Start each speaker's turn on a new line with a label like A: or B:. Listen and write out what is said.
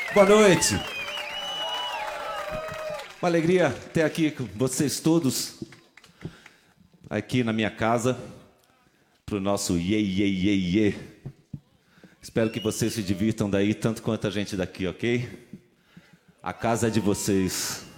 A: Boa noite. Uma alegria ter aqui com vocês todos, aqui na minha casa, para o nosso Iê, Iê, Iê, Iê. Espero que vocês se divirtam daí, tanto quanto a gente daqui, ok? A casa é de vocês.